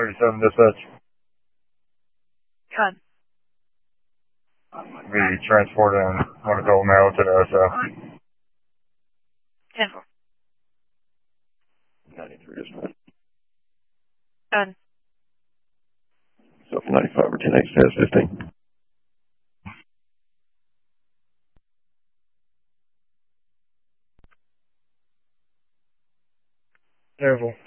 37 dispatch. Con. Be transporting medical mail to the SO. 10-4. 93 dispatch. Con. So from 95 or 10X to 15. Careful.